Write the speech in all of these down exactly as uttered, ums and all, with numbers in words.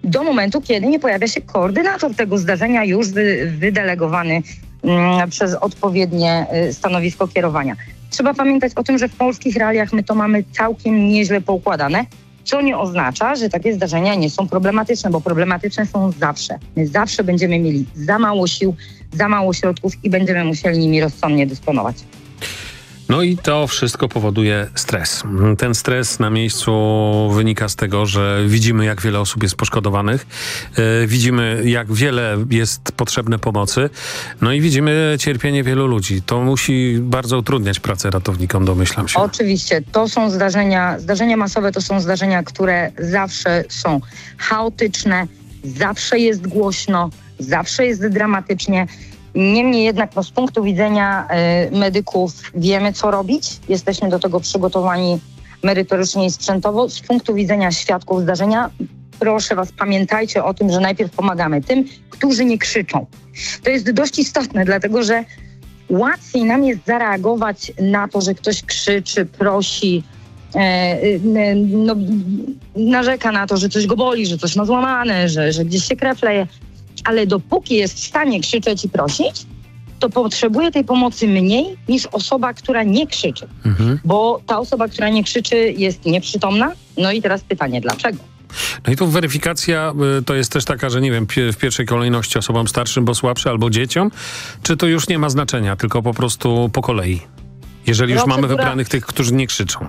do momentu, kiedy nie pojawia się koordynator tego zdarzenia już wy, wydelegowany mm, przez odpowiednie y, stanowisko kierowania. Trzeba pamiętać o tym, że w polskich realiach my to mamy całkiem nieźle poukładane, co nie oznacza, że takie zdarzenia nie są problematyczne, bo problematyczne są zawsze. My zawsze będziemy mieli za mało sił, za mało środków i będziemy musieli nimi rozsądnie dysponować. No i to wszystko powoduje stres. Ten stres na miejscu wynika z tego, że widzimy, jak wiele osób jest poszkodowanych, yy, widzimy, jak wiele jest potrzebne pomocy, no i widzimy cierpienie wielu ludzi. To musi bardzo utrudniać pracę ratownikom, domyślam się. Oczywiście, to są zdarzenia, zdarzenia masowe, to są zdarzenia, które zawsze są chaotyczne, zawsze jest głośno, zawsze jest dramatycznie. Niemniej jednak no, z punktu widzenia y, medyków wiemy, co robić. Jesteśmy do tego przygotowani merytorycznie i sprzętowo. Z punktu widzenia świadków zdarzenia, proszę was, pamiętajcie o tym, że najpierw pomagamy tym, którzy nie krzyczą. To jest dość istotne, dlatego że łatwiej nam jest zareagować na to, że ktoś krzyczy, prosi, e, e, no, narzeka na to, że coś go boli, że coś ma złamane, że, że gdzieś się krew leje. Ale dopóki jest w stanie krzyczeć i prosić, to potrzebuje tej pomocy mniej niż osoba, która nie krzyczy. Mhm. Bo ta osoba, która nie krzyczy, jest nieprzytomna. No i teraz pytanie, dlaczego? No i tu weryfikacja y, to jest też taka, że nie wiem, pi- w pierwszej kolejności osobom starszym, bo słabszym, albo dzieciom, czy to już nie ma znaczenia, tylko po prostu po kolei? Jeżeli już Procedura... mamy wybranych tych, którzy nie krzyczą.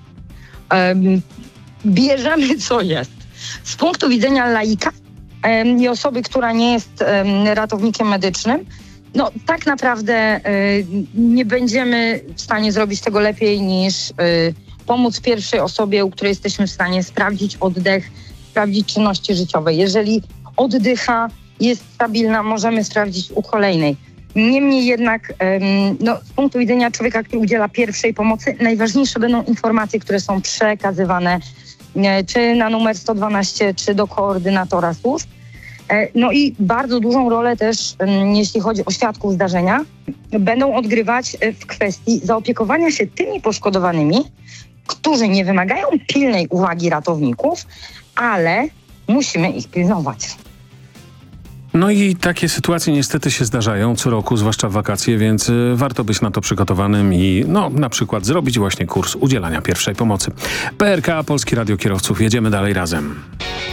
Um, bierzemy, co jest. Z punktu widzenia laika i osoby, która nie jest um, ratownikiem medycznym, no tak naprawdę y, nie będziemy w stanie zrobić tego lepiej niż y, pomóc pierwszej osobie, u której jesteśmy w stanie sprawdzić oddech, sprawdzić czynności życiowe. Jeżeli oddycha, jest stabilna, możemy sprawdzić u kolejnej. Niemniej jednak um, no, z punktu widzenia człowieka, który udziela pierwszej pomocy, najważniejsze będą informacje, które są przekazywane czy na numer sto dwanaście, czy do koordynatora służb. No i bardzo dużą rolę też, jeśli chodzi o świadków zdarzenia, będą odgrywać w kwestii zaopiekowania się tymi poszkodowanymi, którzy nie wymagają pilnej uwagi ratowników, ale musimy ich pilnować. No i takie sytuacje niestety się zdarzają co roku, zwłaszcza w wakacje, więc warto być na to przygotowanym i no na przykład zrobić właśnie kurs udzielania pierwszej pomocy. P R K, Polskie Radio Kierowców. Jedziemy dalej razem.